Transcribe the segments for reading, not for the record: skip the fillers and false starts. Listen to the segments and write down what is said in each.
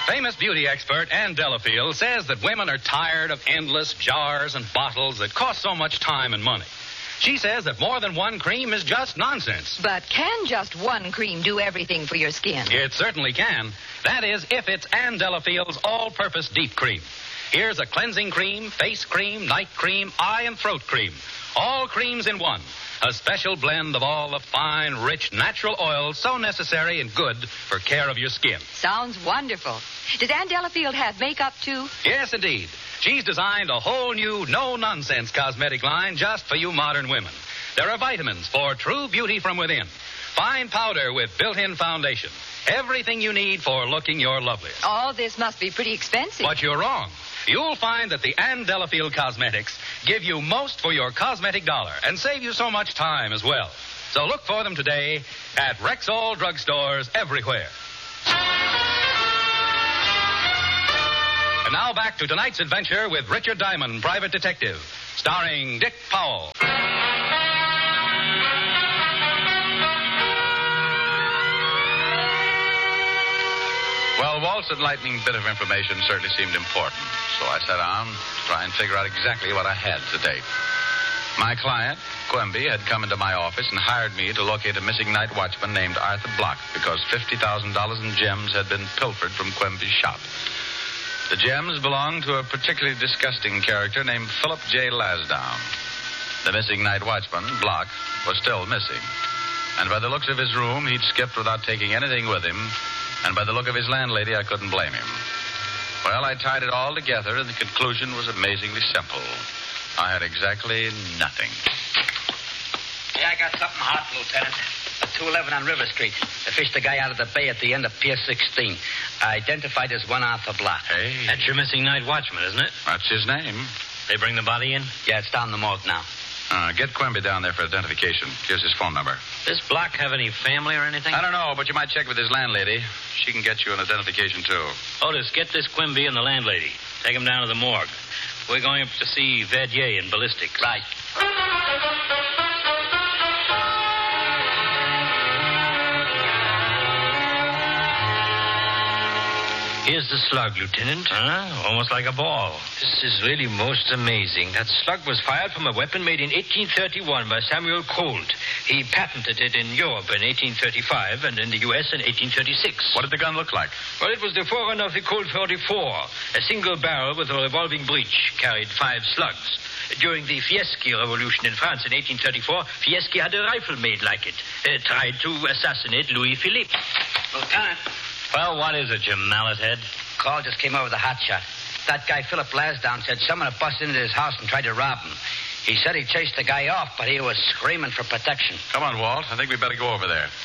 Famous beauty expert Ann Delafield says that women are tired of endless jars and bottles that cost so much time and money. She says that more than one cream is just nonsense. But can just one cream do everything for your skin? It certainly can. That is, if it's Ann Delafield's all-purpose deep cream. Here's a cleansing cream, face cream, night cream, eye and throat cream. All creams in one. A special blend of all the fine, rich, natural oils so necessary and good for care of your skin. Sounds wonderful. Does Ann Delafield have makeup, too? Yes, indeed. She's designed a whole new, no-nonsense cosmetic line just for you modern women. There are vitamins for true beauty from within. Fine powder with built-in foundation. Everything you need for looking your loveliest. All this must be pretty expensive. But you're wrong. You'll find that the Ann Delafield Cosmetics give you most for your cosmetic dollar and save you so much time as well. So look for them today at Rexall drugstores everywhere. And now back to tonight's adventure with Richard Diamond, Private Detective, starring Dick Powell. Well, Walt's enlightening bit of information certainly seemed important, so I sat down to try and figure out exactly what I had to date. My client, Quimby, had come into my office and hired me to locate a missing night watchman named Arthur Block because $50,000 in gems had been pilfered from Quimby's shop. The gems belonged to a particularly disgusting character named Philip J. Lasdown. The missing night watchman, Block, was still missing. And by the looks of his room, he'd skipped without taking anything with him. And by the look of his landlady, I couldn't blame him. Well, I tied it all together, and the conclusion was amazingly simple. I had exactly nothing. Yeah, I got something hot, Lieutenant. At 211 on River Street. I fished the guy out of the bay at the end of Pier 16. I identified as one Arthur Block. Hey. That's your missing night watchman, isn't it? That's his name. They bring the body in? Yeah, it's down the morgue now. Get Quimby down there for identification. Here's his phone number. Does Block have any family or anything? I don't know, but you might check with his landlady. She can get you an identification, too. Otis, get this Quimby and the landlady. Take him down to the morgue. We're going up to see Verdier in ballistics. Right. Here's the slug, Lieutenant. Huh? Almost like a ball. This is really most amazing. That slug was fired from a weapon made in 1831 by Samuel Colt. He patented it in Europe in 1835 and in the U.S. in 1836. What did the gun look like? Well, it was the forerunner of the Colt 44. A single barrel with a revolving breech carried 5 slugs. During the Fieschi Revolution in France in 1834, Fieschi had a rifle made like it. Tried to assassinate Louis Philippe. Lieutenant. Well, what is it, you mallet head? Call just came over the hot shot. That guy, Philip Lasdown, said someone had busted into his house and tried to rob him. He said he chased the guy off, but he was screaming for protection. Come on, Walt. I think we better go over there.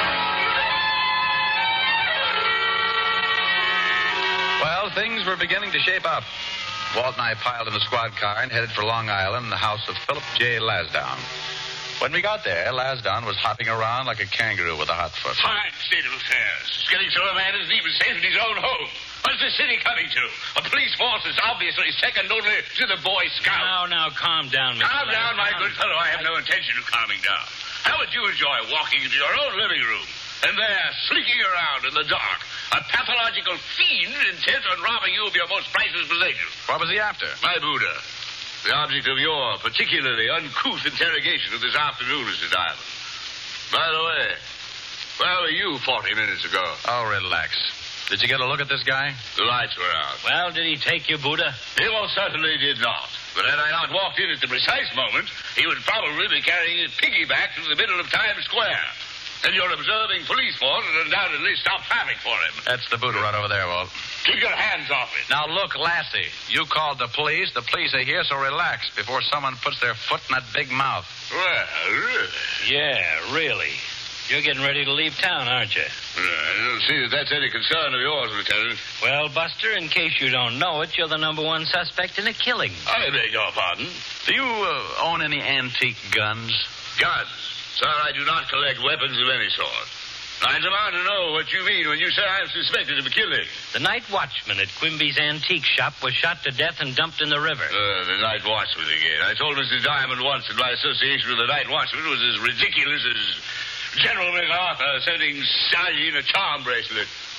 Well, things were beginning to shape up. Walt and I piled in the squad car and headed for Long Island, the house of Philip J. Lasdown. When we got there, Lasdown was hopping around like a kangaroo with a hot foot. Fine state of affairs. It's getting so a man isn't even safe in his own home. What's the city coming to? A police force is obviously second only to the Boy Scout. Now, calm down, Mr. Calm down, my good fellow. I have no intention of calming down. How would you enjoy walking into your own living room and there, slinking around in the dark, a pathological fiend intent on robbing you of your most priceless possession? What was he after? My Buddha. The object of your particularly uncouth interrogation of this afternoon, Mr. Diamond. By the way, where were you 40 minutes ago? Oh, relax. Did you get a look at this guy? The lights were out. Well, did he take you, Buddha? He most certainly did not. But had I not walked in at the precise moment, he would probably be carrying his piggyback to the middle of Times Square. And your observing police force would undoubtedly stop traffic for him. That's the Buddha right over there, Walt. Keep your hands off it. Now, look, Lassie, you called the police. The police are here, so relax before someone puts their foot in that big mouth. Well, really? Yeah, really. You're getting ready to leave town, aren't you? I don't see that that's any concern of yours, Lieutenant. Well, Buster, in case you don't know it, you're the number 1 suspect in a killing. I beg your pardon. Do you own any antique guns? Guns. Sir, I do not collect weapons of any sort. I demand to know what you mean when you say I'm suspected of a killing. The night watchman at Quimby's antique shop was shot to death and dumped in the river. The night watchman again. I told Mrs. Diamond once that my association with the night watchman was as ridiculous as General MacArthur sending Sally in a charm bracelet.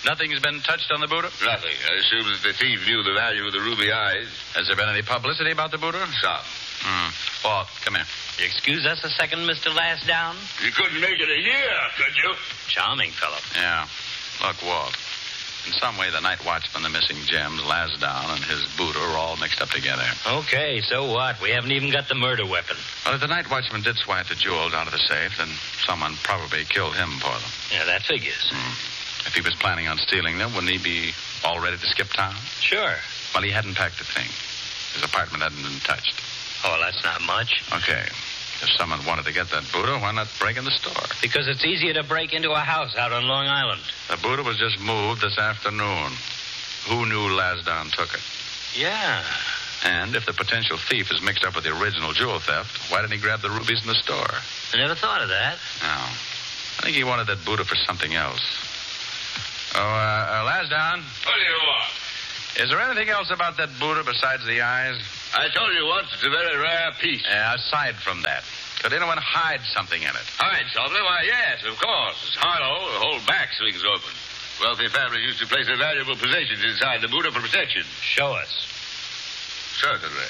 Nothing's been touched on the Buddha? Nothing. I assume that the thief knew the value of the ruby eyes. Has there been any publicity about the Buddha? Some. Walt, come here. You excuse us a second, Mr. Lansdowne? You couldn't make it a year, could you? Charming fellow. Yeah. Look, Walt. In some way, the night watchman, the missing gems, Lansdowne, and his Buddha are all mixed up together. Okay, so what? We haven't even got the murder weapon. Well, if the night watchman did swipe the jewels out of the safe, then someone probably killed him for them. Yeah, that figures. If he was planning on stealing them, wouldn't he be all ready to skip town? Sure. Well, he hadn't packed a thing. His apartment hadn't been touched. Oh, that's not much. Okay. If someone wanted to get that Buddha, why not break in the store? Because it's easier to break into a house out on Long Island. The Buddha was just moved this afternoon. Who knew Lansdowne took it? Yeah. And if the potential thief is mixed up with the original jewel theft, why didn't he grab the rubies in the store? I never thought of that. No. I think he wanted that Buddha for something else. Oh, Lansdowne, What do you want? is there anything else about that Buddha besides the eyes? I told you once it's a very rare piece. Aside from that, could anyone hide something in it? Hide something? Why, yes, of course. It's hollow. The whole back swings open. Wealthy families used to place their valuable possessions inside the Buddha for protection. Show us. Certainly.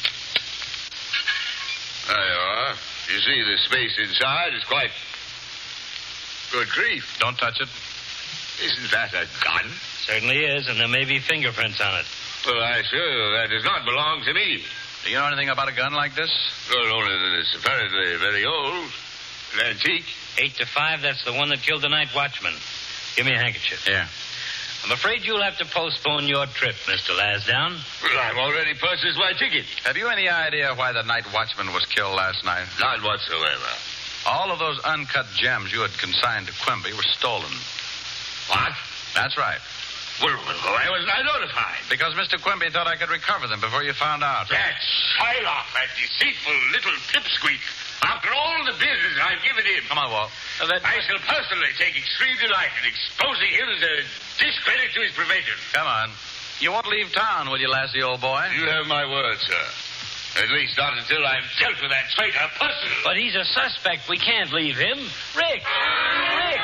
There you are. You see the space inside is quite good grief. Don't touch it. Isn't that a gun? Certainly is, and there may be fingerprints on it. Well, I assure you that does not belong to me. Do you know anything about a gun like this? Well, only that it's apparently very old. An antique. 8 to 5, that's the one that killed the night watchman. Give me a handkerchief. Yeah. I'm afraid you'll have to postpone your trip, Mr. Lansdowne. Well, I've already purchased my ticket. Have you any idea why the night watchman was killed last night? None whatsoever. All of those uncut gems you had consigned to Quimby were stolen. What? That's right. Well, why wasn't I notified? Because Mr. Quimby thought I could recover them before you found out. That Shylock, that deceitful little pipsqueak. After all the business I've given him. Come on, Walt. I shall personally take extreme delight in exposing him as a discredit to his profession. Come on. You won't leave town, will you, Lassie, old boy? You have my word, sir. At least not until I've dealt with that traitor personally. But he's a suspect. We can't leave him. Rick! Rick!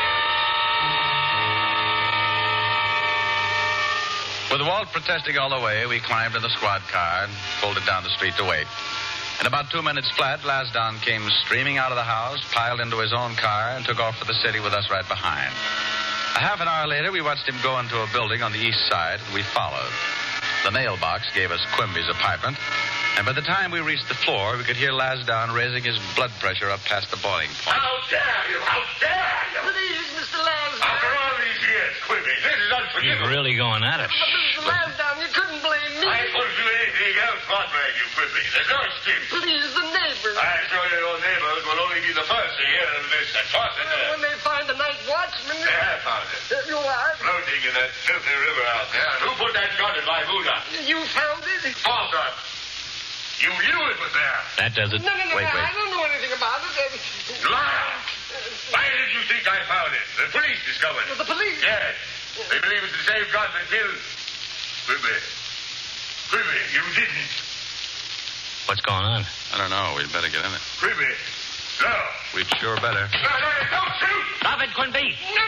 With Walt protesting all the way, we climbed in the squad car and pulled it down the street to wait. In about 2 minutes flat, Lansdowne came streaming out of the house, piled into his own car, and took off for the city with us right behind. A half an hour later, we watched him go into a building on the east side, and we followed. The mailbox gave us Quimby's apartment, and by the time we reached the floor, we could hear Lansdowne raising his blood pressure up past the boiling point. How dare you? How dare you? Please, Mr. Lansdowne. After all these years, Quimby, this is He's unforgivable. really going at it. Mr. Lansdowne, you couldn't blame me. I couldn't do anything else but blame you, Quimby. There's no excuse. Please, the neighbors. I'm sure your neighbors will only be the first to hear of this atrocity. When they find the night watchman. They have found it. You are? Floating in that filthy river out there. And who put that gun in my Buddha? You found it? Arthur, you knew it was there. That does it. No, Wait. I don't know anything about it. Liar! Why did you think I found it? The police discovered it. The police? Yes. They believe it's the same gun that killed... Quimby. Quimby, you didn't. What's going on? I don't know. We'd better get in it. Quimby. No. We'd sure better. No, don't shoot! Stop it, Quimby! No.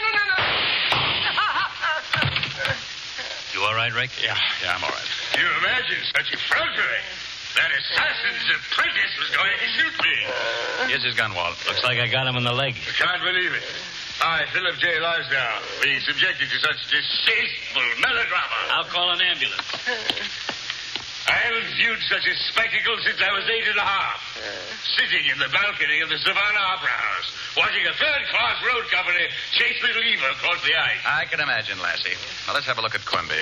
You all right, Rick? Yeah, I'm all right. You imagine such effrontery? That assassin's apprentice was going to shoot me. Here's his gun, Walt. Looks like I got him in the leg. I can't believe it. I, Philip J. Lansdowne, being subjected to such distasteful melodrama. I'll call an ambulance. I haven't viewed such a spectacle since I was 8 and a half. Sitting in the balcony of the Savannah Opera House, watching a third-class road company chase Little Eva across the ice. I can imagine, Lassie. Now, let's have a look at Quimby.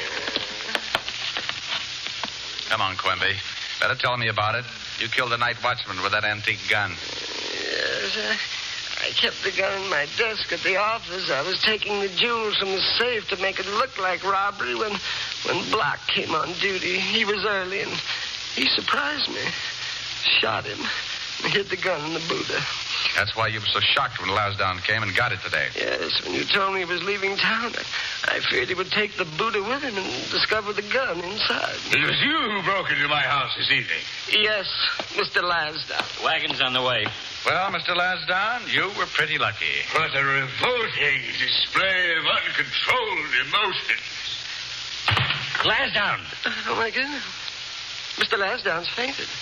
Come on, Quimby. Better tell me about it. You killed the night watchman with that antique gun. Yes, I kept the gun in my desk at the office. I was taking the jewels from the safe to make it look like robbery when Block came on duty. He was early, and he surprised me. Shot him. and hid the gun in the Buddha. That's why you were so shocked when Lasdown came and got it today. Yes, when you told me he was leaving town, I feared he would take the Buddha with him and discover the gun inside. It was you who broke into my house this evening. Yes, Mr. Lasdown. Wagon's on the way. Well, Mr. Lasdown, you were pretty lucky. What a revolting display of uncontrolled emotion. Lasdown. Oh, my goodness. Mr. Lasdown's fainted.